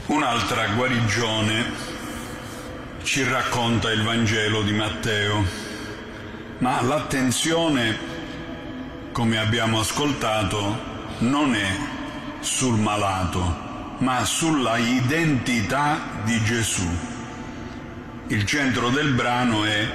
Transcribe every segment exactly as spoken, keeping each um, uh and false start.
Un'altra guarigione ci racconta il Vangelo di Matteo, ma l'attenzione, come abbiamo ascoltato, non è sul malato, ma sulla identità di Gesù. Il centro del brano è: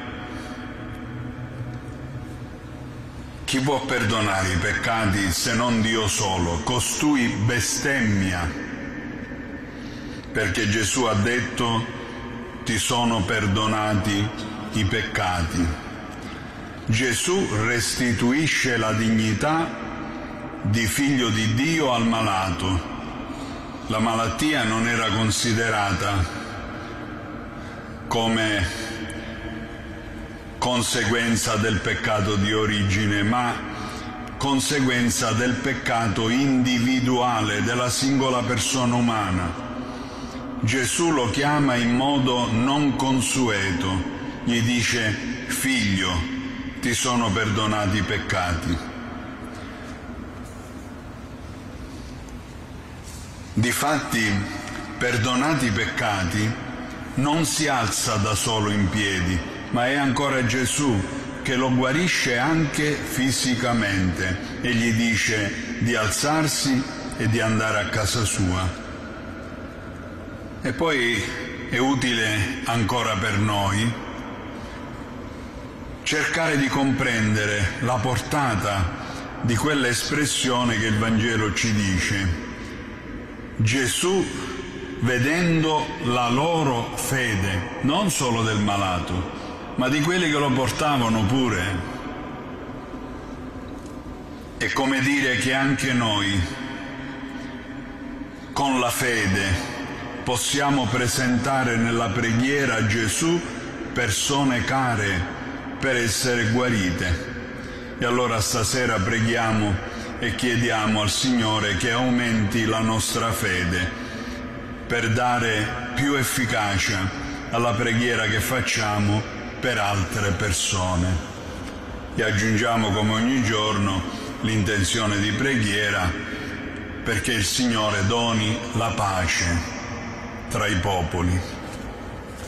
chi può perdonare i peccati se non Dio solo? Costui bestemmia, perché Gesù ha detto: ti sono perdonati i peccati. Gesù restituisce la dignità di figlio di Dio al malato. La malattia non era considerata come conseguenza del peccato di origine, ma conseguenza del peccato individuale della singola persona umana. Gesù lo chiama in modo non consueto, gli dice: figlio, ti sono perdonati i peccati. Difatti, perdonati i peccati, non si alza da solo in piedi, ma è ancora Gesù che lo guarisce anche fisicamente e gli dice di alzarsi e di andare a casa sua. E poi è utile ancora per noi cercare di comprendere la portata di quell'espressione che il Vangelo ci dice: Gesù, vedendo la loro fede, non solo del malato, ma di quelli che lo portavano pure. È come dire che anche noi, con la fede, possiamo presentare nella preghiera a Gesù persone care per essere guarite. E allora stasera preghiamo e chiediamo al Signore che aumenti la nostra fede per dare più efficacia alla preghiera che facciamo per altre persone. E aggiungiamo come ogni giorno l'intenzione di preghiera perché il Signore doni la pace tra i popoli.